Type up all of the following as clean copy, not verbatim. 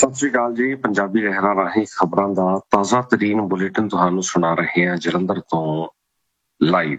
ਸਤਿ ਸ਼੍ਰੀ ਅਕਾਲ ਜੀ। ਪੰਜਾਬੀ ਲਹਿਰਾਂ ਰਾਹੀਂ ਖਬਰਾਂ ਦਾ ਤਾਜ਼ਾ ਤਰੀਨ ਬੁਲੇਟਿਨ ਤੁਹਾਨੂੰ ਸੁਣਾ ਰਹੇ ਹਾਂ ਜਲੰਧਰ ਤੋਂ ਲਾਈਵ।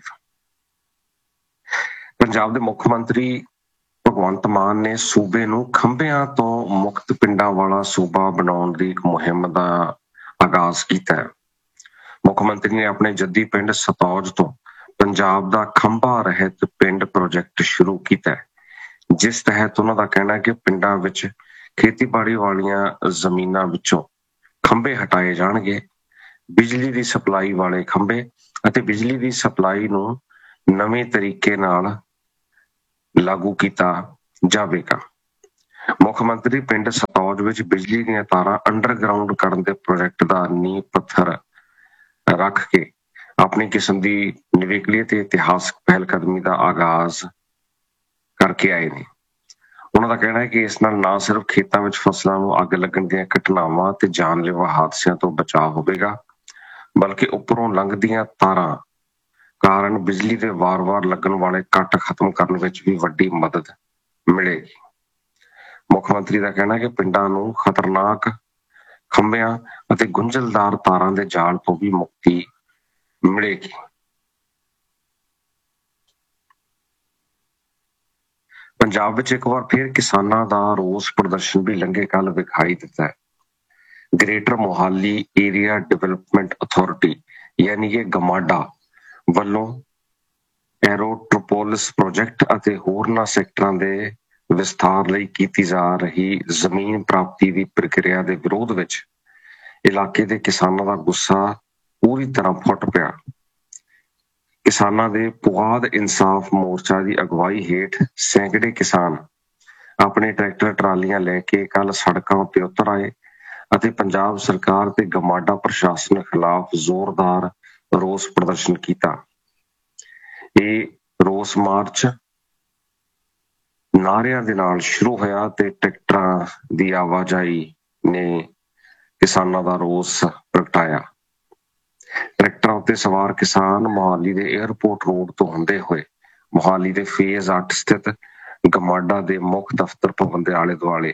ਪੰਜਾਬ ਦੇ ਮੁੱਖ ਮੰਤਰੀ ਭਗਵੰਤ ਮਾਨ ਨੇ ਸੂਬੇ ਨੂੰ ਖੰਭਿਆਂ ਤੋਂ ਮੁਕਤ ਪਿੰਡਾਂ ਵਾਲਾ ਸੂਬਾ ਬਣਾਉਣ ਦੀ ਇੱਕ ਮੁਹਿੰਮ ਦਾ ਆਗਾਜ਼ ਕੀਤਾ ਹੈ। ਮੁੱਖ ਮੰਤਰੀ ਨੇ ਆਪਣੇ ਜੱਦੀ ਪਿੰਡ ਸਤੌਜ ਤੋਂ ਪੰਜਾਬ ਦਾ ਖੰਭਾ ਰਹਿਤ ਪਿੰਡ ਪ੍ਰੋਜੈਕਟ ਸ਼ੁਰੂ ਕੀਤਾ ਹੈ, ਜਿਸ ਤਹਿਤ ਉਹਨਾਂ ਦਾ ਕਹਿਣਾ ਹੈ ਕਿ ਪਿੰਡਾਂ ਵਿੱਚ ਖੇਤੀਬਾੜੀ ਵਾਲੀਆਂ ਜ਼ਮੀਨਾਂ ਵਿੱਚੋਂ ਖੰਭੇ ਹਟਾਏ ਜਾਣਗੇ। ਬਿਜਲੀ ਦੀ ਸਪਲਾਈ ਵਾਲੇ ਖੰਭੇ ਅਤੇ ਬਿਜਲੀ ਦੀ ਸਪਲਾਈ ਨੂੰ ਨਵੇਂ ਤਰੀਕੇ ਨਾਲ ਲਾਗੂ ਕੀਤਾ ਜਾਵੇਗਾ। ਮੁੱਖ ਮੰਤਰੀ ਪਿੰਡ ਸਤੌਜ ਵਿੱਚ ਬਿਜਲੀ ਦੀਆਂ ਤਾਰਾਂ ਅੰਡਰਗਰਾਉਂਡ ਕਰਨ ਦੇ ਪ੍ਰੋਜੈਕਟ ਦਾ ਨੀਂਹ ਪੱਥਰ ਰੱਖ ਕੇ ਆਪਣੀ ਕਿਸਮ ਦੀ ਨਿਵੇਕਲੀ ਤੇ ਇਤਿਹਾਸਕ ਪਹਿਲਕਦਮੀ ਦਾ ਆਗਾਜ਼ ਕਰਕੇ ਆਏ ਨੇ। ਉਹਨਾਂ ਦਾ ਕਹਿਣਾ ਹੈ ਕਿ ਇਸ ਨਾਲ ਨਾ ਸਿਰਫ ਖੇਤਾਂ ਵਿੱਚ ਫਸਲਾਂ ਨੂੰ ਅੱਗ ਲੱਗਣ ਦੀਆਂ ਘਟਨਾਵਾਂ ਤੇ ਜਾਨਲੇਵਾ ਹਾਦਸਿਆਂ ਤੋਂ ਬਚਾਅ ਹੋਵੇਗਾ, ਬਲਕਿ ਉੱਪਰੋਂ ਲੰਘਦੀਆਂ ਤਾਰਾਂ ਕਾਰਨ ਬਿਜਲੀ ਦੇ ਵਾਰ-ਵਾਰ ਲੱਗਣ ਵਾਲੇ ਕੱਟ ਖਤਮ ਕਰਨ ਵਿੱਚ ਵੀ ਵੱਡੀ ਮਦਦ ਮਿਲੇਗੀ। ਮੁੱਖ ਮੰਤਰੀ ਦਾ ਕਹਿਣਾ ਹੈ ਕਿ ਪਿੰਡਾਂ ਨੂੰ ਖਤਰਨਾਕ ਖੰਭਿਆਂ ਅਤੇ ਗੁੰਝਲਦਾਰ ਤਾਰਾਂ ਦੇ ਜਾਲ ਤੋਂ ਵੀ ਮੁਕਤੀ ਮਿਲੇਗੀ। ਪੰਜਾਬ ਵਿੱਚ ਇੱਕ ਵਾਰ ਫਿਰ ਕਿਸਾਨਾਂ ਦਾ ਰੋਸ ਪ੍ਰਦਰਸ਼ਨ ਵੀ ਲੰਘੇ ਕੱਲ੍ਹ ਵਿਖਾਈ ਦਿੱਤਾ ਹੈ। Greater Mohali area development authority ਯਾਨੀ ਕਿ ਗਮਾਡਾ ਵੱਲੋਂ ਐਰੋਟ੍ਰੋਪੋਲਿਸ ਪ੍ਰੋਜੈਕਟ ਅਤੇ ਹੋਰਨਾਂ ਸੈਕਟਰਾਂ ਦੇ ਵਿਸਥਾਰ ਲਈ ਕੀਤੀ ਜਾ ਰਹੀ ਜ਼ਮੀਨ ਪ੍ਰਾਪਤੀ ਦੀ ਪ੍ਰਕਿਰਿਆ ਦੇ ਵਿਰੋਧ ਵਿੱਚ ਇਲਾਕੇ ਦੇ ਕਿਸਾਨਾਂ ਦਾ ਗੁੱਸਾ ਪੂਰੀ ਤਰ੍ਹਾਂ ਫੁੱਟ ਪਿਆ। ਕਿਸਾਨਾਂ ਦੇ ਪੁਆਧ ਇਨਸਾਫ ਮੋਰਚਾ ਦੀ ਅਗਵਾਈ ਹੇਠ ਸੈਂਕੜੇ ਕਿਸਾਨ ਆਪਣੇ ਟਰੈਕਟਰ ਟਰਾਲੀਆਂ ਲੈ ਕੇ ਕੱਲ੍ਹ ਸੜਕਾਂ ਉੱਤੇ ਉਤਰ ਆਏ ਅਤੇ ਪੰਜਾਬ ਸਰਕਾਰ ਤੇ ਗਮਾਡਾ ਪ੍ਰਸ਼ਾਸਨ ਖਿਲਾਫ ਜ਼ੋਰਦਾਰ ਰੋਸ ਪ੍ਰਦਰਸ਼ਨ ਕੀਤਾ। ਇਹ ਰੋਸ ਮਾਰਚ ਨਾਅਰਿਆਂ ਦੇ ਨਾਲ ਸ਼ੁਰੂ ਹੋਇਆ ਤੇ ਟਰੈਕਟਰਾਂ ਦੀ ਆਵਾਜਾਈ ਨੇ ਕਿਸਾਨਾਂ ਦਾ ਰੋਸ ਪ੍ਰਗਟਾਇਆ। ਟਰੈਕਟਰਾਂ ਉੱਤੇ ਸਵਾਰ ਕਿਸਾਨ ਮੋਹਾਲੀ ਦੇ ਏਅਰਪੋਰਟ ਰੋਡ ਤੋਂ ਹੁੰਦੇ ਹੋਏ ਮੋਹਾਲੀ ਦੇ ਫੇਜ਼ 8 ਸਥਿਤ ਗਮਾਡਾ ਦੇ ਮੁੱਖ ਦਫ਼ਤਰ ਭਵਨ ਦੇ ਆਲੇ ਦੁਆਲੇ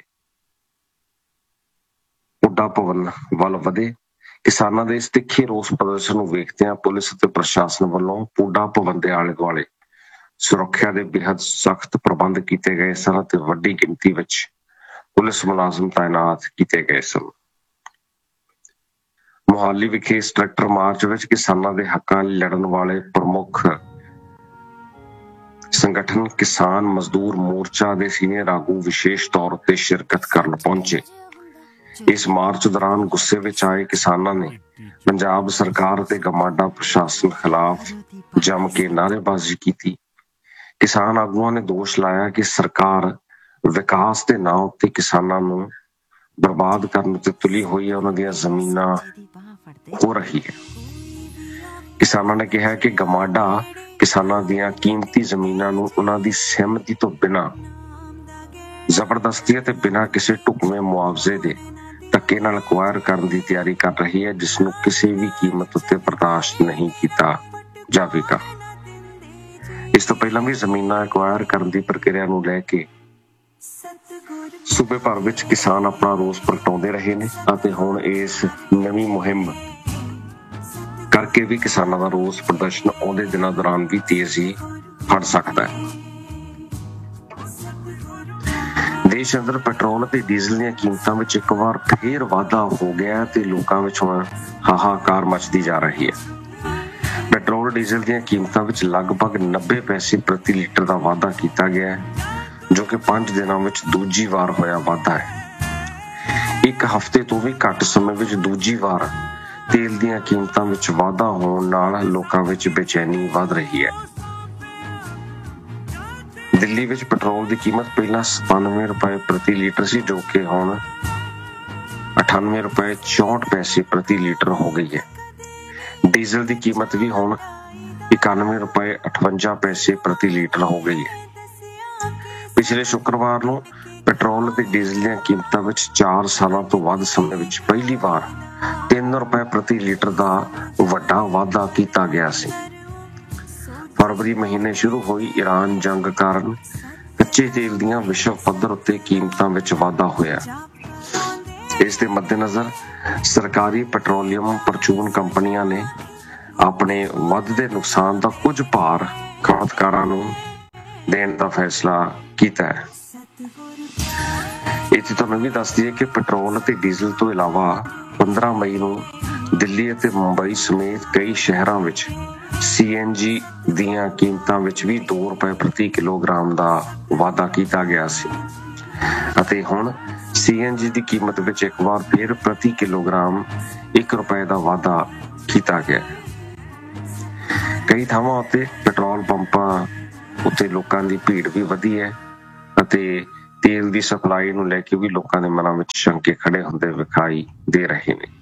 ਹੁੱਡਾ ਭਵਨ ਵੱਲ ਵਧੇ। ਕਿਸਾਨਾਂ ਦੇ ਇਸ ਤਿੱਖੇ ਰੋਸ ਪ੍ਰਦਰਸ਼ਨ ਨੂੰ ਵੇਖਦਿਆਂ ਪੁਲਿਸ ਅਤੇ ਪ੍ਰਸ਼ਾਸਨ ਵੱਲੋਂ ਹੁੱਡਾ ਭਵਨ ਦੇ ਆਲੇ ਦੁਆਲੇ ਸੁਰੱਖਿਆ ਦੇ ਬੇਹੱਦ ਸਖਤ ਪ੍ਰਬੰਧ ਕੀਤੇ ਗਏ ਸਨ ਅਤੇ ਵੱਡੀ ਗਿਣਤੀ ਵਿੱਚ ਪੁਲਿਸ ਮੁਲਾਜ਼ਮ ਤਾਇਨਾਤ ਕੀਤੇ ਗਏ ਸਨ। ਮੋਹਾਲੀ ਵਿਖੇ ਇਸ ਟਰੈਕਟਰ ਮਾਰਚ ਵਿੱਚ ਕਿਸਾਨਾਂ ਦੇ ਹੱਕਾਂ ਲਈ ਲੜਨ ਵਾਲੇ ਪ੍ਰਮੁੱਖ ਸੰਗਠਨ ਕਿਸਾਨ ਮਜ਼ਦੂਰ ਮੋਰਚਾ ਦੇ ਸੀਨੀਅਰ ਆਗੂ ਵਿਸ਼ੇਸ਼ ਤੌਰ ਉੱਤੇ ਸ਼ਿਰਕਤ ਕਰਨ ਪਹੁੰਚੇ। ਇਸ ਮਾਰਚ ਦੌਰਾਨ ਗੁੱਸੇ ਵਿੱਚ ਆਏ ਕਿਸਾਨਾਂ ਨੇ ਪੰਜਾਬ ਸਰਕਾਰ ਤੇ ਗਮਾਡਾ ਪ੍ਰਸ਼ਾਸਨ ਖਿਲਾਫ ਜੰਮ ਕੇ ਨਾਅਰੇਬਾਜ਼ੀ ਕੀਤੀ। ਕਿਸਾਨ ਆਗੂਆਂ ਨੇ ਦੋਸ਼ ਲਾਇਆ ਕਿ ਸਰਕਾਰ ਵਿਕਾਸ ਦੇ ਨਾਂ ਉੱਤੇ ਕਿਸਾਨਾਂ ਨੂੰ ਬਰਬਾਦ ਕਰਨ ਤੇ ਤੁਲੀ ਹੋਈ ਹੈ, ਉਹਨਾਂ ਦੀਆਂ ਜ਼ਮੀਨਾਂ ਹੋ ਰਹੀ ਹੈ। ਕਿਸਾਨਾਂ ਨੇ ਕਿਹਾ ਕਿ ਗਮਾਡਾ ਕਿਸਾਨਾਂ ਦੀਆਂ ਕੀਮਤੀ ਜ਼ਮੀਨਾਂ ਨੂੰ ਉਹਨਾਂ ਦੀ ਸਹਿਮਤੀ ਤੋਂ ਬਿਨਾਂ ਜ਼ਬਰਦਸਤੀ ਅਤੇ ਬਿਨਾਂ ਕਿਸੇ ਢੁਕਵੇਂ ਮੁਆਵਜ਼ੇ ਦੇ ਧੱਕੇ ਨਾਲ ਅਕਵਾਇਰ ਕਰਨ ਦੀ ਤਿਆਰੀ ਕਰ ਰਹੀ ਹੈ, ਜਿਸ ਨੂੰ ਕਿਸੇ ਵੀ ਕੀਮਤ ਉੱਤੇ ਬਰਦਾਸ਼ਤ ਨਹੀਂ ਕੀਤਾ ਜਾਵੇਗਾ। ਇਸ ਤੋਂ ਪਹਿਲਾਂ ਵੀ ਜ਼ਮੀਨਾਂ ਅਕਵਾਇਰ ਕਰਨ ਦੀ ਪ੍ਰਕਿਰਿਆ ਨੂੰ ਲੈ ਕੇ ਸੂਬੇ ਭਰ ਵਿੱਚ ਕਿਸਾਨ ਆਪਣਾ ਰੋਸ ਪ੍ਰਗਟਾਉਂਦੇ ਰਹੇ ਨੇ ਅਤੇ ਹੁਣ ਇਸ ਨਵੀਂ ਮੁਹਿੰਮ ਕਰਕੇ ਵੀ ਕਿਸਾਨਾਂ ਦਾ ਰੋਸ ਪ੍ਰਦਰਸ਼ਨ ਆਉਂਦੇ ਦਿਨਾਂ ਦੌਰਾਨ ਵੀ ਤੇਜ਼ੀ ਫੜ ਸਕਦਾ ਹੈ। ਦੇਸ਼ ਅੰਦਰ ਪੈਟਰੋਲ ਅਤੇ ਡੀਜ਼ਲ ਦੀਆਂ ਕੀਮਤਾਂ ਵਿੱਚ ਇੱਕ ਵਾਰ ਫੇਰ ਵਾਧਾ ਹੋ ਗਿਆ ਤੇ ਲੋਕਾਂ ਵਿੱਚ ਹੁਣ ਹਾਹਾਕਾਰ ਮਚਦੀ ਜਾ ਰਹੀ ਹੈ। ਪੈਟਰੋਲ ਡੀਜ਼ਲ ਦੀਆਂ ਕੀਮਤਾਂ ਵਿੱਚ ਲਗਭਗ 90 ਪੈਸੇ ਪ੍ਰਤੀ ਲੀਟਰ ਦਾ ਵਾਧਾ ਕੀਤਾ ਗਿਆ ਹੈ, ਜੋ ਕਿ 5 ਦਿਨਾਂ ਵਿੱਚ ਦੂਜੀ ਵਾਰ ਹੋਇਆ ਵਾਧਾ ਹੈ। ਇੱਕ ਹਫ਼ਤੇ ਤੋਂ ਵੀ ਘੱਟ ਸਮੇਂ ਵਿੱਚ ਦੂਜੀ ਵਾਰ ਤੇਲ ਦੀਆਂ ਕੀਮਤਾਂ ਵਿੱਚ ਵਾਧਾ ਹੋਣ ਨਾਲ ਲੋਕਾਂ ਵਿੱਚ ਬੇਚੈਨੀ ਵੱਧ ਰਹੀ ਹੈ। ਦਿੱਲੀ ਵਿੱਚ ਪੈਟਰੋਲ ਦੀ ਕੀਮਤ ਪਹਿਲਾਂ 97 ਰੁਪਏ ਪ੍ਰਤੀ ਲੀਟਰ ਸੀ, ਜੋ ਕਿ ਹੁਣ 98 ਰੁਪਏ 64 ਪੈਸੇ ਪ੍ਰਤੀ ਲੀਟਰ ਹੋ ਗਈ ਹੈ। ਡੀਜ਼ਲ ਦੀ ਕੀਮਤ ਵੀ ਹੁਣ 91 ਰੁਪਏ 58 ਪੈਸੇ ਪ੍ਰਤੀ ਲੀਟਰ ਹੋ ਗਈ ਹੈ। ਪਿਛਲੇ ਸ਼ੁੱਕਰਵਾਰ ਨੂੰ ਪੈਟਰੋਲ ਅਤੇ ਡੀਜ਼ਲ ਦੀਆਂ ਕੀਮਤਾਂ ਵਿੱਚ 4 ਸਾਲਾਂ ਤੋਂ ਵੱਧ ਸਮੇਂ ਵਿੱਚ ਪਹਿਲੀ ਵਾਰ 3 ਰੁਪਏ ਪ੍ਰਤੀ ਲੀਟਰ ਦਾ ਵੱਡਾ ਵਾਧਾ ਕੀਤਾ ਗਿਆ ਸੀ। ਫਰਵਰੀ ਮਹੀਨੇ ਸ਼ੁਰੂ ਹੋਈ ਈਰਾਨ ਜੰਗ ਕਾਰਨ ਕੱਚੇ ਤੇਲ ਦੀਆਂ ਵਿਸ਼ਵ ਪੱਧਰ ਉੱਤੇ ਕੀਮਤਾਂ ਵਿੱਚ ਵਾਧਾ ਹੋਇਆ। ਇਸ ਦੇ ਮੱਦੇਨਜ਼ਰ ਸਰਕਾਰੀ ਪੈਟਰੋਲੀਅਮ ਪ੍ਰਚੂਨ ਕੰਪਨੀਆਂ ਨੇ ਆਪਣੇ ਵੱਧਦੇ ਨੁਕਸਾਨ ਦਾ ਕੁਝ ਭਾਰ ਖਪਤਕਾਰਾਂ ਨੂੰ ਦੇਣ ਦਾ ਫੈਸਲਾ ਕੀਤਾ ਹੈ। ਇੱਥੇ ਤੁਹਾਨੂੰ ਵੀ ਦੱਸ ਦਈਏ ਕਿ ਪੈਟਰੋਲ ਅਤੇ ਡੀਜ਼ਲ ਤੋਂ ਇਲਾਵਾ 15 ਮਈ ਨੂੰ ਦਿੱਲੀ ਅਤੇ ਮੁੰਬਈ ਸਮੇਤ ਕਈ ਸ਼ਹਿਰਾਂ ਵਿੱਚ CNG ਦੀਆਂ ਕੀਮਤਾਂ ਵਿੱਚ ਵੀ ₹2 ਪ੍ਰਤੀ ਕਿਲੋਗ੍ਰਾਮ ਦਾ ਵਾਧਾ ਕੀਤਾ ਗਿਆ ਸੀ ਅਤੇ ਹੁਣ CNG ਦੀ ਕੀਮਤ ਵਿੱਚ ਇੱਕ ਵਾਰ ਫਿਰ ਪ੍ਰਤੀ ਕਿਲੋਗ੍ਰਾਮ ₹1 ਦਾ ਵਾਧਾ ਕੀਤਾ ਗਿਆ। ਕਈ ਥਾਵਾਂ ਉੱਤੇ ਪੈਟਰੋਲ ਪੰਪਾਂ ਉੱਤੇ ਲੋਕਾਂ ਦੀ ਭੀੜ ਵੀ ਵਧੀ ਹੈ ਅਤੇ ਤੇਲ ਦੀ ਸਪਲਾਈ ਨੂੰ ਲੈ ਕੇ ਵੀ ਲੋਕਾਂ ਦੇ ਮਨਾਂ ਵਿੱਚ ਸ਼ੰਕੇ ਖੜੇ ਹੁੰਦੇ ਵਿਖਾਈ ਦੇ ਰਹੇ ਨੇ।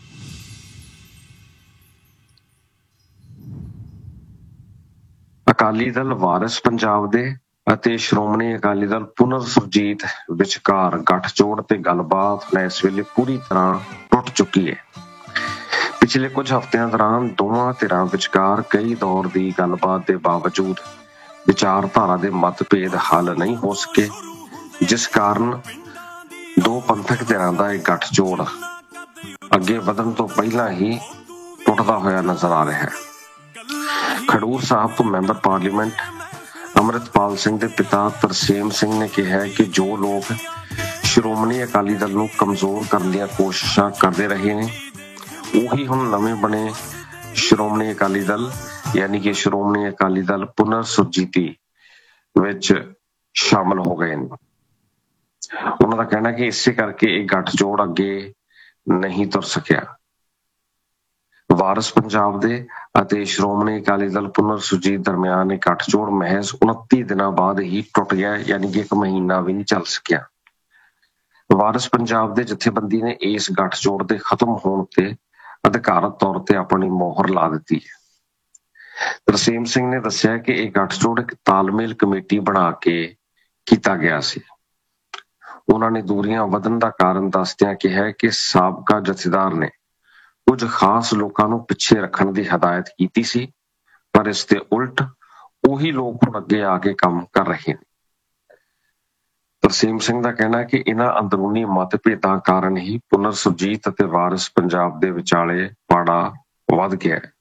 ਅਕਾਲੀ ਦਲ ਵਾਰਿਸ ਪੰਜਾਬ ਦੇ ਅਤੇ ਸ਼੍ਰੋਮਣੀ ਅਕਾਲੀ ਦਲ ਪੁਨਰ ਸੁਰਜੀਤ ਵਿਚਕਾਰ ਗੱਠਜੋੜ ਤੇ ਗੱਲਬਾਤ ਇਸ ਵੇਲੇ ਪੂਰੀ ਤਰ੍ਹਾਂ ਟੁੱਟ ਚੁੱਕੀ ਹੈ। ਪਿਛਲੇ ਕੁਝ ਹਫ਼ਤਿਆਂ ਦੌਰਾਨ ਦੋਵਾਂ ਧਿਰਾਂ ਵਿਚਕਾਰ ਕਈ ਦੌਰ ਦੀ ਗੱਲਬਾਤ ਦੇ ਬਾਵਜੂਦ ਵਿਚਾਰਧਾਰਾ ਦੇ ਮਤਭੇਦ ਹੱਲ ਨਹੀਂ ਹੋ ਸਕੇ, ਜਿਸ ਕਾਰਨ ਦੋ ਪੰਥਕ ਧਿਰਾਂ ਦਾ ਇਹ ਗੱਠਜੋੜ ਅੱਗੇ ਵਧਣ ਤੋਂ ਪਹਿਲਾਂ ਹੀ ਟੁੱਟਦਾ ਹੋਇਆ ਨਜ਼ਰ ਆ ਰਿਹਾ ਹੈ। ਖਡੂਰ ਸਾਹਿਬ ਤੋਂ ਮੈਂਬਰ ਪਾਰਲੀਮੈਂਟ ਅੰਮ੍ਰਿਤਪਾਲ ਸਿੰਘ ਦੇ ਪਿਤਾ ਤਰਸੇਮ ਸਿੰਘ ਨੇ ਕਿਹਾ ਕਿ ਜੋ ਲੋਕ ਸ਼੍ਰੋਮਣੀ ਅਕਾਲੀ ਦਲ ਨੂੰ ਕਮਜ਼ੋਰ ਕਰਨ ਦੀਆਂ ਕੋਸ਼ਿਸ਼ਾਂ ਕਰਦੇ ਰਹੇ ਨੇ, ਉਹੀ ਹੁਣ ਨਵੇਂ ਬਣੇ ਸ਼੍ਰੋਮਣੀ ਅਕਾਲੀ ਦਲ ਯਾਨੀ ਕਿ ਸ਼੍ਰੋਮਣੀ ਅਕਾਲੀ ਦਲ ਪੁਨਰ ਸੁਰਜੀਤੀ ਵਿੱਚ ਸ਼ਾਮਲ ਹੋ ਗਏ ਨੇ। ਉਹਨਾਂ ਦਾ ਕਹਿਣਾ ਕਿ ਇਸੇ ਕਰਕੇ ਇਹ ਗੱਠਜੋੜ ਅੱਗੇ ਨਹੀਂ ਤੁਰ ਸਕਿਆ। ਵਾਰਿਸ ਪੰਜਾਬ ਦੇ ਅਤੇ ਸ਼੍ਰੋਮਣੀ ਅਕਾਲੀ ਦਲ ਪੁਨਰ ਸੁਰਜੀਤ ਦਰਮਿਆਨ ਇਹ ਗੱਠਜੋੜ ਮਹਿਜ਼ 29 ਦਿਨਾਂ ਬਾਅਦ ਹੀ ਟੁੱਟ ਗਿਆ, ਯਾਨੀ ਕਿ 1 ਮਹੀਨਾ ਵੀ ਨਹੀਂ ਚੱਲ ਸਕਿਆ। ਵਾਰਿਸ ਪੰਜਾਬ ਦੇ ਜਥੇਬੰਦੀ ਨੇ ਇਸ ਗੱਠਜੋੜ ਦੇ ਖਤਮ ਹੋਣ ਤੇ ਅਧਿਕਾਰਤ ਤੌਰ ਤੇ ਆਪਣੀ ਮੋਹਰ ਲਾ ਦਿੱਤੀ ਹੈ। ਤਰਸੇਮ ਸਿੰਘ ਨੇ ਦੱਸਿਆ ਕਿ ਇਹ ਗੱਠਜੋੜ ਇੱਕ ਤਾਲਮੇਲ ਕਮੇਟੀ ਬਣਾ ਕੇ ਕੀਤਾ ਗਿਆ ਸੀ। ਉਹਨਾਂ ਨੇ ਦੂਰੀਆਂ ਵਧਣ ਦਾ ਕਾਰਨ ਦੱਸਦਿਆਂ ਕਿਹਾ ਕਿ ਸਾਬਕਾ ਜਥੇਦਾਰ ਨੇ ਕੁਝ ਖਾਸ ਲੋਕਾਂ ਨੂੰ ਪਿੱਛੇ ਰੱਖਣ ਦੀ ਹਦਾਇਤ ਕੀਤੀ ਸੀ, ਪਰ ਇਸ ਦੇ ਉਲਟ ਉਹੀ ਲੋਕ ਹੁਣ ਅੱਗੇ ਆ ਕੇ ਕੰਮ ਕਰ ਰਹੇ ਨੇ। ਤਰਸੇਮ ਸਿੰਘ ਦਾ ਕਹਿਣਾ ਹੈ ਕਿ ਇਹਨਾਂ ਅੰਦਰੂਨੀ ਮਤਭੇਦਾਂ ਕਾਰਨ ਹੀ ਪੁਨਰ ਸੁਰਜੀਤ ਅਤੇ ਵਾਰਿਸ ਪੰਜਾਬ ਦੇ ਵਿਚਾਲੇ ਪਾੜਾ ਵੱਧ ਗਿਆ ਹੈ।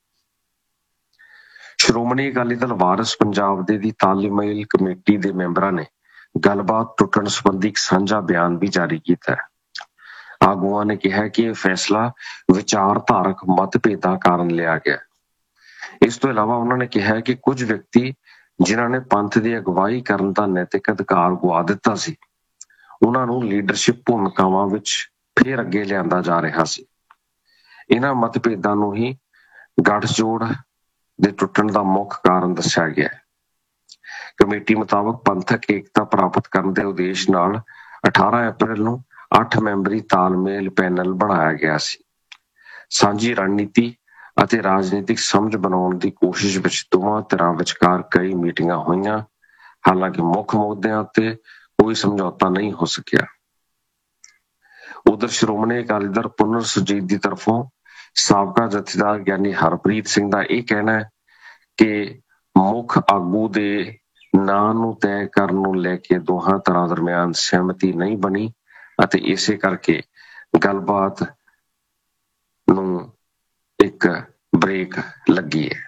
ਸ਼੍ਰੋਮਣੀ ਅਕਾਲੀ ਦਲ ਵਾਰਿਸ ਪੰਜਾਬ ਦੇ ਦੀ ਤਾਲਮੇਲ ਕਮੇਟੀ ਦੇ ਮੈਂਬਰਾਂ ਨੇ ਗੱਲਬਾਤ ਟੁੱਟਣ ਸੰਬੰਧੀ ਇੱਕ ਸਾਂਝਾ ਬਿਆਨ ਵੀ ਜਾਰੀ ਕੀਤਾ ਹੈ। ਆਗੂਆਂ ਨੇ ਕਿਹਾ ਕਿ ਇਹ ਫੈਸਲਾ ਵਿਚਾਰਧਾਰਕ ਮਤਭੇਦਾਂ ਕਾਰਨ ਲਿਆ ਗਿਆ। ਇਸ ਤੋਂ ਇਲਾਵਾ ਉਹਨਾਂ ਨੇ ਕਿਹਾ ਕਿ ਕੁਝ ਵਿਅਕਤੀ ਜਿਨ੍ਹਾਂ ਨੇ ਪੰਥ ਦੀ ਅਗਵਾਈ ਕਰਨ ਦਾ ਨੈਤਿਕ ਅਧਿਕਾਰ ਗੁਆ ਦਿੱਤਾ ਸੀ, ਉਹਨਾਂ ਨੂੰ ਲੀਡਰਸ਼ਿਪ ਭੂਮਿਕਾਵਾਂ ਵਿੱਚ ਫੇਰ ਅੱਗੇ ਲਿਆਂਦਾ ਜਾ ਰਿਹਾ ਸੀ। ਇਹਨਾਂ ਮਤਭੇਦਾਂ ਨੂੰ ਹੀ ਗੱਠਜੋੜ ਦੇ ਟੁੱਟਣ ਦਾ ਮੁੱਖ ਕਾਰਨ ਦੱਸਿਆ ਗਿਆ ਹੈ। ਕਮੇਟੀ ਮੁਤਾਬਕ ਪੰਥਕ ਏਕਤਾ ਪ੍ਰਾਪਤ ਕਰਨ ਦੇ ਉਦੇਸ਼ ਨਾਲ 18 ਅਪ੍ਰੈਲ ਨੂੰ 8 ਮੈਂਬਰੀ ਤਾਲਮੇਲ ਪੈਨਲ ਬਣਾਇਆ ਗਿਆ ਸੀ। ਸਾਂਝੀ ਰਣਨੀਤੀ ਅਤੇ ਰਾਜਨੀਤਿਕ ਸਮਝ ਬਣਾਉਣ ਦੀ ਕੋਸ਼ਿਸ਼ ਵਿੱਚ ਦੋਵਾਂ ਧਿਰਾਂ ਵਿਚਕਾਰ ਕਈ ਮੀਟਿੰਗਾਂ ਹੋਈਆਂ, ਹਾਲਾਂਕਿ ਮੁੱਖ ਮੁੱਦਿਆਂ ਉੱਤੇ ਕੋਈ ਸਮਝੌਤਾ ਨਹੀਂ ਹੋ ਸਕਿਆ। ਉਧਰ ਸ਼੍ਰੋਮਣੀ ਅਕਾਲੀ ਦਲ ਪੁਨਰ ਸੁਰਜੀਤ ਦੀ ਤਰਫੋਂ ਸਾਬਕਾ ਜਥੇਦਾਰ ਗਿਆਨੀ ਹਰਪ੍ਰੀਤ ਸਿੰਘ ਦਾ ਇਹ ਕਹਿਣਾ ਹੈ ਕਿ ਮੁੱਖ ਆਗੂ ਦੇ ਨਾਂ ਨੂੰ ਤੈਅ ਕਰਨ ਨੂੰ ਲੈ ਕੇ ਦੋਹਾਂ ਧਿਰਾਂ ਦਰਮਿਆਨ ਸਹਿਮਤੀ ਨਹੀਂ ਬਣੀ ਅਤੇ ਇਸੇ ਕਰਕੇ ਗੱਲਬਾਤ ਨੂੰ ਇੱਕ ਬ੍ਰੇਕ ਲੱਗੀ ਹੈ।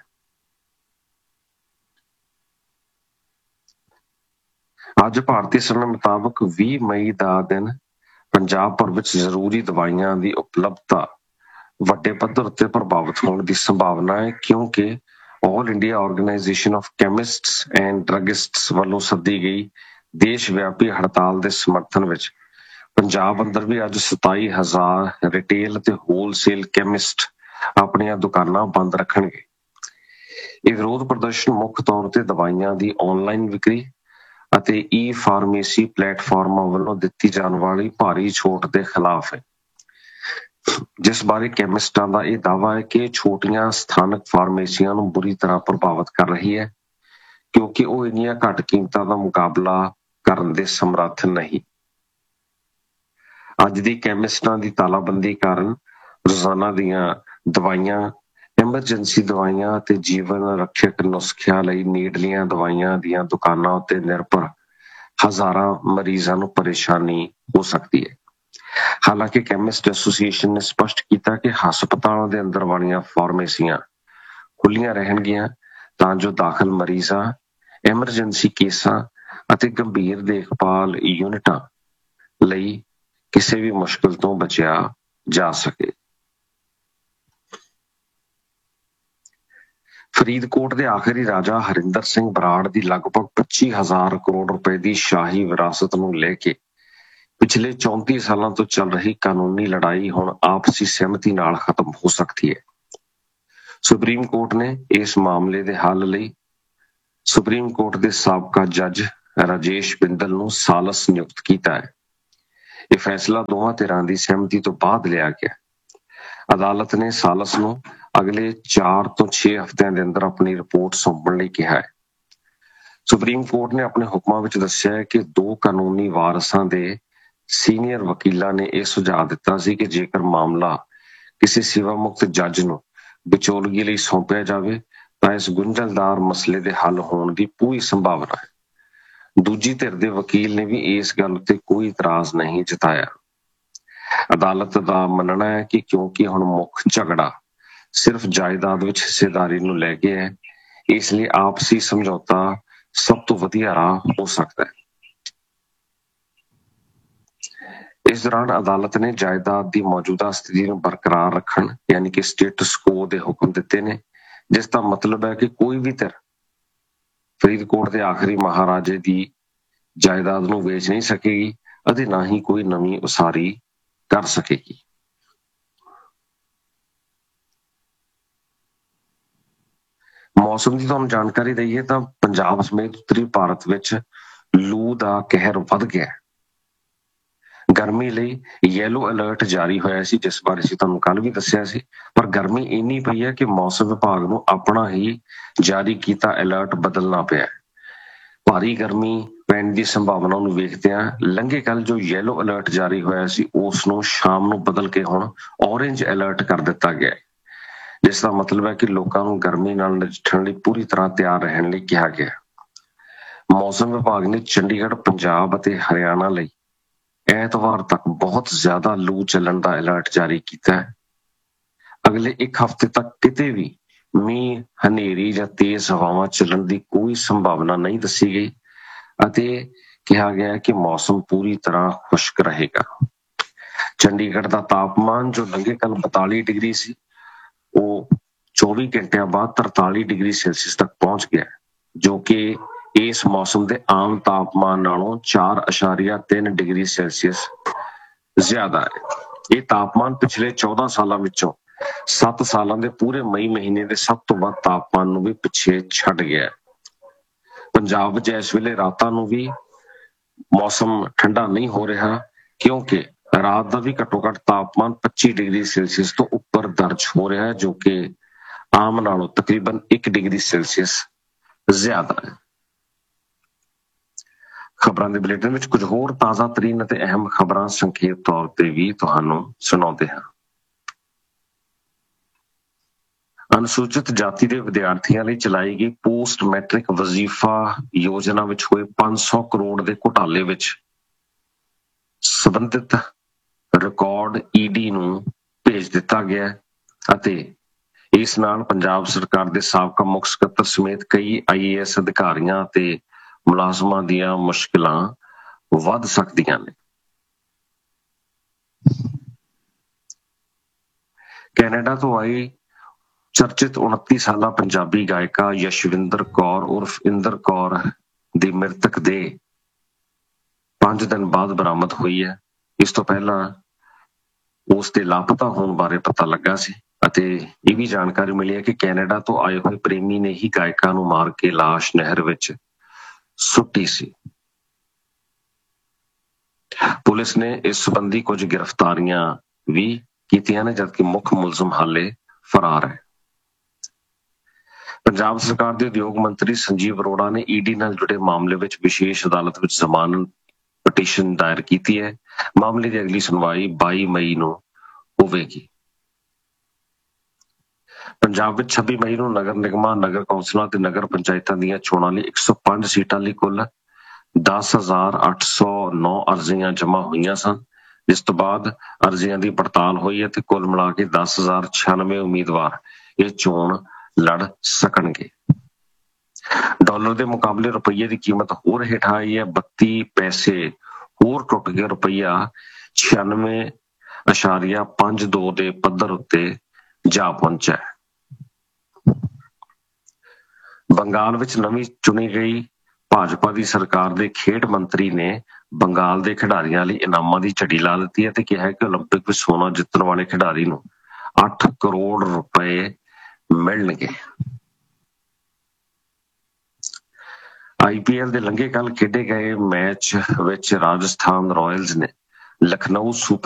ਅੱਜ ਭਾਰਤੀ ਸਮੇਂ ਮੁਤਾਬਕ 20 ਮਈ ਦਾ ਦਿਨ ਪੰਜਾਬ ਭਰ ਵਿੱਚ ਜ਼ਰੂਰੀ ਦਵਾਈਆਂ ਦੀ ਉਪਲਬਧਤਾ ਵੱਡੇ ਪੱਧਰ ਉੱਤੇ ਪ੍ਰਭਾਵਿਤ ਹੋਣ ਦੀ ਸੰਭਾਵਨਾ ਹੈ, ਕਿਉਂਕਿ all India organisation of ਕੈਮਿਸਟਸ and ਡਰੱਗਿਸਟਸ ਵੱਲੋਂ ਸੱਦੀ ਗਈ ਦੇਸ਼ ਵਿਆਪੀ ਹੜਤਾਲ ਦੇ ਸਮਰਥਨ ਵਿੱਚ ਪੰਜਾਬ ਅੰਦਰ ਵੀ ਅੱਜ 27,000 ਰਿਟੇਲ ਤੇ ਹੋਲਸੇਲ ਕੈਮਿਸਟ ਆਪਣੀਆਂ ਦੁਕਾਨਾਂ ਬੰਦ ਰੱਖਣਗੇ। ਇਹ ਵਿਰੋਧ ਪ੍ਰਦਰਸ਼ਨ ਮੁੱਖ ਤੌਰ ਤੇ ਦਵਾਈਆਂ ਦੀ ਆਨਲਾਈਨ ਵਿਕਰੀ ਅਤੇ ਈ-ਫਾਰਮੇਸੀ ਪਲੇਟਫਾਰਮਾਂ ਵੱਲੋਂ ਦਿੱਤੀ ਜਾਣ ਵਾਲੀ ਭਾਰੀ ਛੋਟ ਦੇ ਖਿਲਾਫ ਹੈ, ਜਿਸ ਬਾਰੇ ਕੈਮਿਸਟਾਂ ਦਾ ਇਹ ਦਾਅਵਾ ਹੈ ਕਿ ਛੋਟੀਆਂ ਸਥਾਨਕ ਫਾਰਮੇਸੀਆਂ ਨੂੰ ਬੁਰੀ ਤਰ੍ਹਾਂ ਪ੍ਰਭਾਵਿਤ ਕਰ ਰਹੀ ਹੈ, ਕਿਉਂਕਿ ਉਹ ਇੰਨੀਆਂ ਘੱਟ ਕੀਮਤਾਂ ਦਾ ਮੁਕਾਬਲਾ ਕਰਨ ਦੇ ਸਮਰੱਥ ਨਹੀਂ। ਅੱਜ ਦੀ ਕੈਮਿਸਟਾਂ ਦੀ ਤਾਲਾਬੰਦੀ ਕਾਰਨ ਰੋਜ਼ਾਨਾ ਦੀਆਂ ਦਵਾਈਆਂ, ਐਮਰਜੈਂਸੀ ਦਵਾਈਆਂ ਅਤੇ ਜੀਵਨ ਰੱਖਿਅਕ ਨੁਸਖਿਆਂ ਲਈ ਨੇੜਲੀਆਂ ਦਵਾਈਆਂ ਦੀਆਂ ਦੁਕਾਨਾਂ ਉੱਤੇ ਨਿਰਭਰ ਹਜ਼ਾਰਾਂ ਮਰੀਜ਼ਾਂ ਨੂੰ ਪਰੇਸ਼ਾਨੀ ਹੋ ਸਕਦੀ ਹੈ। ਹਾਲਾਂਕਿ ਕੈਮਿਸਟ ਐਸੋਸੀਏਸ਼ਨ ਨੇ ਸਪਸ਼ਟ ਕੀਤਾ ਕਿ ਹਸਪਤਾਲਾਂ ਦੇ ਅੰਦਰ ਵਾਲੀਆਂ ਫਾਰਮੇਸੀਆਂ ਖੁੱਲ੍ਹੀਆਂ ਰਹਿਣਗੀਆਂ ਤਾਂ ਜੋ ਦਾਖਲ ਮਰੀਜ਼ਾਂ, ਐਮਰਜੈਂਸੀ ਕੇਸਾਂ ਅਤੇ ਗੰਭੀਰ ਦੇਖਭਾਲ ਯੂਨਿਟਾਂ ਲਈ ਕਿਸੇ ਵੀ ਮੁਸ਼ਕਲ ਤੋਂ ਬਚਿਆ ਜਾ ਸਕੇ। ਫਰੀਦਕੋਟ ਦੇ ਆਖਰੀ ਰਾਜਾ ਹਰਿੰਦਰ ਸਿੰਘ ਬਰਾੜ ਦੀ ਲਗਭਗ 25,000 ਕਰੋੜ ਰੁਪਏ ਦੀ ਸ਼ਾਹੀ ਵਿਰਾਸਤ ਨੂੰ ਲੈ ਕੇ ਪਿਛਲੇ 34 ਸਾਲਾਂ ਤੋਂ ਚੱਲ ਰਹੀ ਕਾਨੂੰਨੀ ਲੜਾਈ ਹੁਣ ਆਪਸੀ ਸਹਿਮਤੀ ਨਾਲ ਖਤਮ ਹੋ ਸਕਦੀ ਹੈ। ਸੁਪਰੀਮ ਕੋਰਟ ਨੇ ਇਸ ਮਾਮਲੇ ਦੇ ਹੱਲ ਲਈ ਸੁਪਰੀਮ ਕੋਰਟ ਦੇ ਸਾਬਕਾ ਜੱਜ ਰਾਜੇਸ਼ ਬਿੰਦਲ ਨੂੰ ਸਾਲਸ ਨਿਯੁਕਤ ਕੀਤਾ ਹੈ। ਇਹ ਫੈਸਲਾ ਦੋਵਾਂ ਧਿਰਾਂ ਦੀ ਸਹਿਮਤੀ ਤੋਂ ਬਾਅਦ ਲਿਆ ਗਿਆ। ਅਦਾਲਤ ਨੇ ਸਾਲਸ ਨੂੰ ਅਗਲੇ 4 ਤੋਂ 6 ਹਫ਼ਤਿਆਂ ਦੇ ਅੰਦਰ ਆਪਣੀ ਰਿਪੋਰਟ ਸੌਂਪਣ ਲਈ ਕਿਹਾ ਹੈ। ਸੁਪਰੀਮ ਕੋਰਟ ਨੇ ਆਪਣੇ ਹੁਕਮਾਂ ਵਿੱਚ ਦੱਸਿਆ ਹੈ ਕਿ 2 ਕਾਨੂੰਨੀ ਵਾਰਸਾਂ ਦੇ ਸੀਨੀਅਰ ਵਕੀਲਾਂ ਨੇ ਇਹ ਸੁਝਾਅ ਦਿੱਤਾ ਸੀ ਕਿ ਜੇਕਰ ਮਾਮਲਾ ਕਿਸੇ ਸੇਵਾ ਮੁਕਤ ਜੱਜ ਨੂੰ ਵਿਚੋਲਗੀ ਲਈ ਸੌਂਪਿਆ ਜਾਵੇ ਤਾਂ ਇਸ ਗੁੰਝਲਦਾਰ ਮਸਲੇ ਦੇ ਹੱਲ ਹੋਣ ਦੀ ਪੂਰੀ ਸੰਭਾਵਨਾ ਹੈ। ਦੂਜੀ ਧਿਰ ਦੇ ਵਕੀਲ ਨੇ ਵੀ ਇਸ ਗੱਲ ਉੱਤੇ ਕੋਈ ਇਤਰਾਜ਼ ਨਹੀਂ ਜਤਾਇਆ। ਅਦਾਲਤ ਦਾ ਮੰਨਣਾ ਹੈ ਕਿ ਕਿਉਂਕਿ ਹੁਣ ਮੁੱਖ ਝਗੜਾ ਸਿਰਫ ਜਾਇਦਾਦ ਵਿੱਚ ਹਿੱਸੇਦਾਰੀ ਨੂੰ ਲੈ ਕੇ ਹੈ, ਇਸ ਲਈ ਆਪਸੀ ਸਮਝੌਤਾ ਸਭ ਤੋਂ ਵਧੀਆ ਰਾਹ ਹੋ ਸਕਦਾ ਹੈ। ਇਸ ਦੌਰਾਨ ਅਦਾਲਤ ਨੇ ਜਾਇਦਾਦ ਦੀ ਮੌਜੂਦਾ ਸਥਿਤੀ ਨੂੰ ਬਰਕਰਾਰ ਰੱਖਣ ਯਾਨੀ ਕਿ ਸਟੇਟਸ ਕੋ ਦੇ ਹੁਕਮ ਦਿੱਤੇ ਨੇ, ਜਿਸ ਦਾ ਮਤਲਬ ਹੈ ਕਿ ਕੋਈ ਵੀ ਧਿਰ ਫਰੀਦਕੋਟ ਦੇ ਆਖਰੀ ਮਹਾਰਾਜੇ ਦੀ ਜਾਇਦਾਦ ਨੂੰ ਵੇਚ ਨਹੀਂ ਸਕੇਗੀ ਅਤੇ ਨਾ ਹੀ ਕੋਈ ਨਵੀਂ ਉਸਾਰੀ ਕਰ ਸਕੇਗੀ। ਮੌਸਮ ਦੀ ਤੁਹਾਨੂੰ ਜਾਣਕਾਰੀ ਦਈਏ ਤਾਂ ਪੰਜਾਬ ਸਮੇਤ ਉੱਤਰੀ ਭਾਰਤ ਵਿੱਚ ਲੂ ਦਾ ਕਹਿਰ ਵੱਧ ਗਿਆ। ਗਰਮੀ ਲਈ ਯੈਲੋ ਅਲਰਟ ਜਾਰੀ ਹੋਇਆ ਸੀ, ਜਿਸ ਬਾਰੇ ਅਸੀਂ ਤੁਹਾਨੂੰ ਕੱਲ ਵੀ ਦੱਸਿਆ ਸੀ, ਪਰ ਗਰਮੀ ਇੰਨੀ ਪਈ ਹੈ ਕਿ ਮੌਸਮ ਵਿਭਾਗ ਨੂੰ ਆਪਣਾ ਹੀ ਜਾਰੀ ਕੀਤਾ ਅਲਰਟ ਬਦਲਣਾ ਪਿਆ। ਭਾਰੀ ਗਰਮੀ ਪੈਣ ਦੀ ਸੰਭਾਵਨਾ ਨੂੰ ਵੇਖਦਿਆਂ ਲੰਘੇ ਕੱਲ ਜੋ ਯੈਲੋ ਅਲਰਟ ਜਾਰੀ ਹੋਇਆ ਸੀ ਉਸ ਨੂੰ ਸ਼ਾਮ ਨੂੰ ਬਦਲ ਕੇ ਹੁਣ ਔਰੇਂਜ ਅਲਰਟ ਕਰ ਦਿੱਤਾ ਗਿਆ ਹੈ, ਜਿਸ ਦਾ ਮਤਲਬ ਹੈ ਕਿ ਲੋਕਾਂ ਨੂੰ ਗਰਮੀ ਨਾਲ ਨਜਿੱਠਣ ਲਈ ਪੂਰੀ ਤਰ੍ਹਾਂ ਤਿਆਰ ਰਹਿਣ ਲਈ ਕਿਹਾ ਗਿਆ। ਮੌਸਮ ਵਿਭਾਗ ਨੇ ਚੰਡੀਗੜ੍ਹ, ਪੰਜਾਬ ਅਤੇ ਹਰਿਆਣਾ ਲਈ ਐਤਵਾਰ ਤੱਕ ਬਹੁਤ ਜ਼ਿਆਦਾ ਲੂ ਚੱਲਣ ਦਾ ਅਲਰਟ ਜਾਰੀ ਕੀਤਾ ਹੈ। ਅਗਲੇ 1 ਹਫ਼ਤੇ ਤੱਕ ਕਿਤੇ ਵੀ ਮੀਂਹ, ਹਨੇਰੀ ਜਾਂ ਤੇਜ਼ ਹਵਾਵਾਂ ਚੱਲਣ ਦੀ ਕੋਈ ਸੰਭਾਵਨਾ ਨਹੀਂ ਦੱਸੀ ਗਈ ਅਤੇ ਕਿਹਾ ਗਿਆ ਕਿ ਮੌਸਮ ਪੂਰੀ ਤਰ੍ਹਾਂ ਖੁਸ਼ਕ ਰਹੇਗਾ। ਚੰਡੀਗੜ੍ਹ ਦਾ ਤਾਪਮਾਨ ਜੋ ਲੰਘੇ ਕੱਲ 42 ਡਿਗਰੀ ਸੀ, ਉਹ 24 ਘੰਟਿਆਂ ਬਾਅਦ 43 ਡਿਗਰੀ ਸੈਲਸੀਅਸ ਤੱਕ ਪਹੁੰਚ ਗਿਆ, ਜੋ ਕਿ ਇਸ ਮੌਸਮ ਦੇ ਆਮ ਤਾਪਮਾਨ ਨਾਲੋਂ 4.3 ਡਿਗਰੀ ਸੈਲਸੀਅਸ ਜ਼ਿਆਦਾ ਹੈ। ਇਹ ਤਾਪਮਾਨ ਪਿਛਲੇ 14 ਸਾਲਾਂ ਵਿੱਚੋਂ 7 ਸਾਲਾਂ ਦੇ ਪੂਰੇ ਮਈ ਮਹੀਨੇ ਦੇ ਸਭ ਤੋਂ ਵੱਧ ਤਾਪਮਾਨ ਨੂੰ ਵੀ ਪਿੱਛੇ ਛੱਡ ਗਿਆ। ਪੰਜਾਬ ਵਿੱਚ ਇਸ ਵੇਲੇ ਰਾਤਾਂ ਨੂੰ ਵੀ ਮੌਸਮ ਠੰਡਾ ਨਹੀਂ ਹੋ ਰਿਹਾ, ਕਿਉਂਕਿ ਰਾਤ ਦਾ ਵੀ ਘੱਟੋ ਘੱਟ ਤਾਪਮਾਨ 25 ਡਿਗਰੀ ਸੈਲਸੀਅਸ ਤੋਂ ਉੱਪਰ ਦਰਜ ਹੋ ਰਿਹਾ ਹੈ, ਜੋ ਕਿ ਆਮ ਨਾਲੋਂ ਤਕਰੀਬਨ 1 ਡਿਗਰੀ ਸੈਲਸੀਅਸ ਜ਼ਿਆਦਾ ਹੈ। ਖਬਰਾਂ ਦੇ ਬੁਲੇਟਿਨ ਵਿੱਚ ਕੁਝ ਹੋਰ ਤਾਜ਼ਾ ਤਰੀਨ ਅਤੇ ਅਹਿਮ ਖਬਰਾਂ ਸੰਖੇਪ ਤੌਰ ਤੇ ਵੀ ਤੁਹਾਨੂੰ ਸੁਣਾਉਂਦੇ ਹਾਂ। ਅਨੁਸੂਚਿਤ ਜਾਤੀ ਦੇ ਵਿਦਿਆਰਥੀਆਂ ਲਈ ਚਲਾਈ ਗਈ ਪੋਸਟ ਮੈਟ੍ਰਿਕ ਵਜ਼ੀਫਾ ਯੋਜਨਾ ਵਿੱਚ ਹੋਏ 500 ਕਰੋੜ ਦੇ ਘੁਟਾਲੇ ਵਿੱਚ ਸੰਬੰਧਿਤ ਰਿਕਾਰਡ ਈਡੀ ਨੂੰ ਭੇਜ ਦਿੱਤਾ ਗਿਆ ਅਤੇ ਇਸ ਨਾਲ ਪੰਜਾਬ ਸਰਕਾਰ ਦੇ ਸਾਬਕਾ ਮੁੱਖ ਸਕੱਤਰ ਸਮੇਤ ਕਈ IAS ਅਧਿਕਾਰੀਆਂ ਅਤੇ ਮੁਲਾਜ਼ਮਾਂ ਦੀਆਂ ਮੁਸ਼ਕਿਲਾਂ ਵੱਧ ਸਕਦੀਆਂ ਨੇ। ਕੈਨੇਡਾ ਤੋਂ ਆਈ ਚਰਚਿਤ 29 ਸਾਲਾ ਪੰਜਾਬੀ ਗਾਇਕਾ ਯਸ਼ਵਿੰਦਰ ਕੌਰ ਉਰਫ ਇੰਦਰ ਕੌਰ ਦੀ ਮ੍ਰਿਤਕ ਦੇਹ 5 ਦਿਨ ਬਾਅਦ ਬਰਾਮਦ ਹੋਈ ਹੈ। ਇਸ ਤੋਂ ਪਹਿਲਾਂ ਉਸ ਦੇ ਲਾਪਤਾ ਹੋਣ ਬਾਰੇ ਪਤਾ ਲੱਗਾ ਸੀ ਅਤੇ ਇਹ ਵੀ ਜਾਣਕਾਰੀ ਮਿਲੀ ਹੈ ਕਿ ਕੈਨੇਡਾ ਤੋਂ ਆਏ ਹੋਏ ਪ੍ਰੇਮੀ ਨੇ ਹੀ ਗਾਇਕਾ ਨੂੰ ਮਾਰ ਕੇ ਲਾਸ਼ ਨਹਿਰ ਵਿੱਚ ਸੁੱਟੀ ਸੀ। ਪੁਲਿਸ ਨੇ ਇਸ ਸੰਬੰਧੀ ਕੁਝ ਗ੍ਰਿਫਤਾਰੀਆਂ ਵੀ ਕੀਤੀਆਂ ਨੇ, ਜਦਕਿ ਮੁੱਖ ਮੁਲਜ਼ਮ ਹਾਲੇ ਫਰਾਰ ਹੈ। ਪੰਜਾਬ ਸਰਕਾਰ ਦੇ ਉਦਯੋਗ ਮੰਤਰੀ ਸੰਜੀਵ ਅਰੋੜਾ ਨੇ ਈਡੀ ਨਾਲ ਜੁੜੇ ਮਾਮਲੇ ਵਿੱਚ ਵਿਸ਼ੇਸ਼ ਅਦਾਲਤ ਵਿੱਚ ਜ਼ਮਾਨਤ ਪਟੀਸ਼ਨ ਦਾਇਰ ਕੀਤੀ ਹੈ। ਮਾਮਲੇ ਦੀ ਅਗਲੀ ਸੁਣਵਾਈ 22 ਮਈ ਨੂੰ ਹੋਵੇਗੀ। ਪੰਜਾਬ ਵਿੱਚ 26 ਮਈ ਨੂੰ ਨਗਰ ਨਿਗਮਾਂ, ਨਗਰ ਕੌਂਸਲਾਂ ਤੇ ਨਗਰ ਪੰਚਾਇਤਾਂ ਦੀਆਂ ਚੋਣਾਂ ਲਈ 105 ਸੀਟਾਂ ਲਈ ਕੁੱਲ 10,809 ਅਰਜ਼ੀਆਂ ਜਮ੍ਹਾਂ ਹੋਈਆਂ ਸਨ, ਇਸ ਤੋਂ ਬਾਅਦ ਅਰਜ਼ੀਆਂ ਦੀ ਪੜਤਾਲ ਹੋਈ ਹੈ ਤੇ ਕੁੱਲ ਮਿਲਾ ਕੇ 10,096 ਉਮੀਦਵਾਰ ਇਹ ਚੋਣ ਲੜ ਸਕਣਗੇ। ਡਾਲਰ ਦੇ ਮੁਕਾਬਲੇ ਰੁਪਈਏ ਦੀ ਕੀਮਤ ਹੋਰ ਹੇਠਾਂ ਆਈ ਹੈ। 32 ਪੈਸੇ ਹੋਰ ਟੁੱਟ ਕੇ ਰੁਪਈਆ 96.52 ਦੇ ਪੱਧਰ ਉੱਤੇ ਜਾ ਪਹੁੰਚਿਆ। ਬੰਗਾਲ ਵਿੱਚ ਨਵੀਂ ਚੁਣੀ ਗਈ ਭਾਜਪਾ ਦੀ ਸਰਕਾਰ ਦੇ ਖੇਡ ਮੰਤਰੀ ਨੇ ਬੰਗਾਲ ਦੇ ਖਿਡਾਰੀਆਂ ਲਈ ਇਨਾਮਾਂ ਦੀ ਝੜੀ ਲਾ ਦਿੱਤੀ ਹੈ ਤੇ ਕਿਹਾ ਕਿ ਓਲੰਪਿਕ ਵਿੱਚ ਸੋਨਾ ਜਿੱਤਣ ਵਾਲੇ ਖਿਡਾਰੀ ਨੂੰ 8 ਕਰੋੜ ਰੁਪਏ ਮਿਲਣਗੇ। IPL ਦੇ ਲੰਘੇ ਕੱਲ ਖੇਡੇ ਗਏ ਮੈਚ ਵਿੱਚ ਰਾਜਸਥਾਨ ਰਾਇਲਸ ਨੇ ਲਖਨਊ ਸੁਪਰ